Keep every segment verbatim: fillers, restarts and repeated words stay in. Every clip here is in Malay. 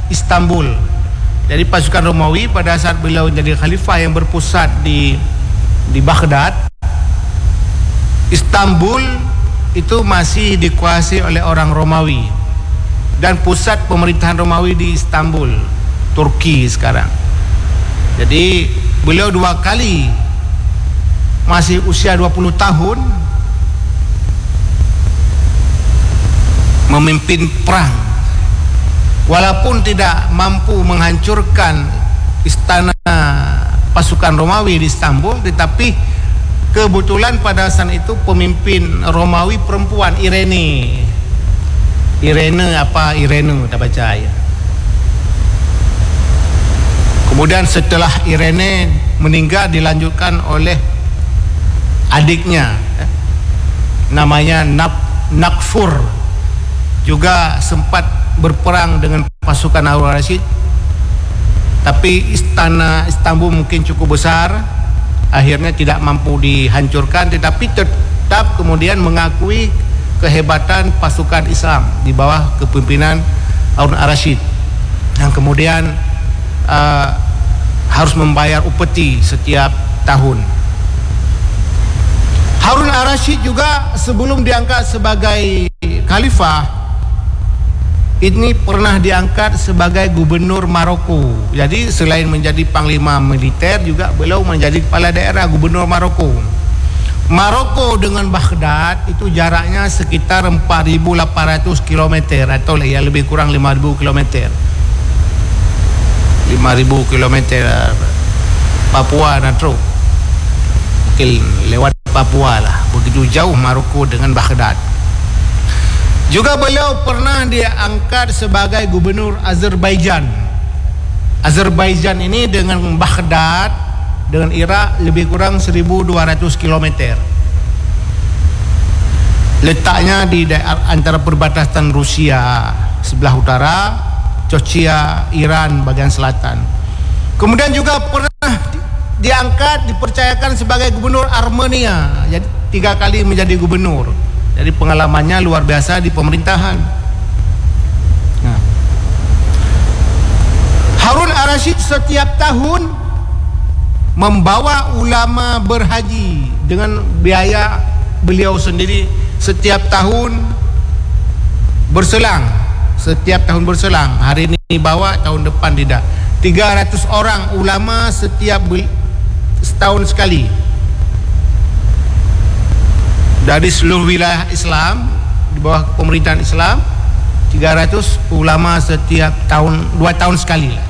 Istanbul. Jadi pasukan Romawi pada saat beliau jadi khalifah yang berpusat di di Baghdad, Istanbul itu masih dikuasai oleh orang Romawi, dan pusat pemerintahan Romawi di Istanbul, Turki sekarang. Jadi beliau dua kali masih usia dua puluh tahun memimpin perang, walaupun tidak mampu menghancurkan istana pasukan Romawi di Istanbul, tetapi kebetulan pada saat itu pemimpin Romawi perempuan, Irene Irene apa Irene tak baca ya. Kemudian setelah Irene meninggal dilanjutkan oleh adiknya, eh, namanya Nap, Nakfur, juga sempat berperang dengan pasukan Harun Ar-Rasyid, tapi istana Istanbul mungkin cukup besar, akhirnya tidak mampu dihancurkan, tetapi tetap kemudian mengakui kehebatan pasukan Islam di bawah kepemimpinan Harun Ar-Rasyid, yang kemudian uh, harus membayar upeti setiap tahun. Harun Ar-Rasyid juga sebelum diangkat sebagai khalifah ini pernah diangkat sebagai gubernur Maroko. Jadi selain menjadi panglima militer, juga beliau menjadi kepala daerah gubernur Maroko. Maroko dengan Baghdad itu jaraknya sekitar empat ribu lapan ratus kilometer atau ya lebih kurang lima ribu kilometer. lima ribu kilometer Papua Natro. Mungkin lewat Papua lah. Begitu jauh Maroko dengan Baghdad. Juga beliau pernah diangkat sebagai gubernur Azerbaijan. Azerbaijan ini dengan Baghdad, dengan Irak lebih kurang seribu dua ratus kilometer. Letaknya di daerah antara perbatasan Rusia sebelah utara, Chechnya, Iran bagian selatan. Kemudian juga pernah diangkat, dipercayakan sebagai gubernur Armenia. Jadi tiga kali menjadi gubernur. Jadi pengalamannya luar biasa di pemerintahan. Nah, Harun Ar-Rasyid setiap tahun membawa ulama berhaji dengan biaya beliau sendiri setiap tahun berselang. Setiap tahun berselang. Hari ini bawa, tahun depan tidak. tiga ratus orang ulama setiap setahun sekali. Dari seluruh wilayah Islam di bawah pemerintahan Islam, tiga ratus ulama setiap tahun, dua tahun sekali lah.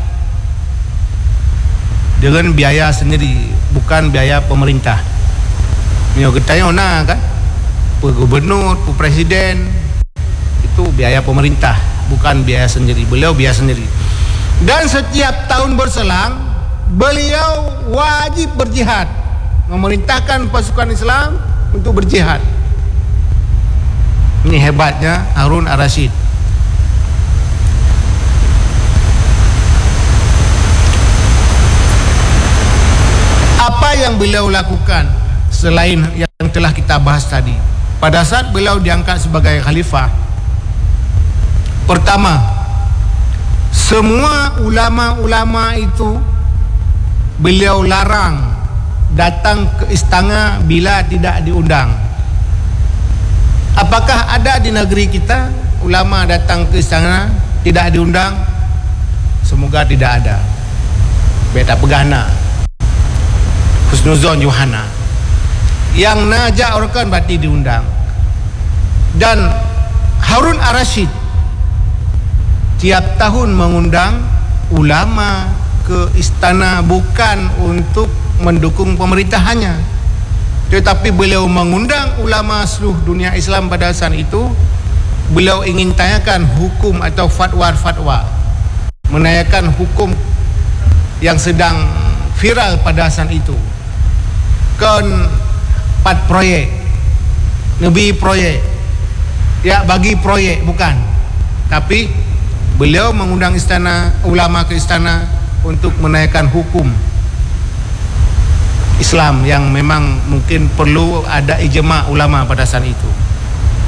Dengan biaya sendiri, bukan biaya pemerintah. Ini ketanya ona kan, gubernur, presiden itu biaya pemerintah, bukan biaya sendiri. Beliau biaya sendiri. Dan setiap tahun berselang, beliau wajib berjihad, memerintahkan pasukan Islam untuk berjihad. Ini hebatnya Harun Ar-Rasyid. Apa yang beliau lakukan selain yang telah kita bahas tadi? Pada saat beliau diangkat sebagai khalifah, pertama, semua ulama-ulama itu beliau larang datang ke istana bila tidak diundang. Apakah ada di negeri kita ulama datang ke istana tidak diundang? Semoga tidak ada. Beta pegana Husnuzon Yohana yang najak orkan berarti diundang. Dan Harun Ar-Rasyid tiap tahun mengundang ulama ke istana, bukan untuk mendukung pemerintahannya, tetapi beliau mengundang ulama seluruh dunia Islam pada saat itu. Beliau ingin tanyakan hukum atau fatwa-fatwa, menanyakan hukum yang sedang viral pada saat itu. Kan empat proyek, lebih proyek, ya bagi proyek bukan, tapi beliau mengundang istana, ulama ke istana untuk menanyakan hukum Islam yang memang mungkin perlu ada ijma ulama pada saat itu.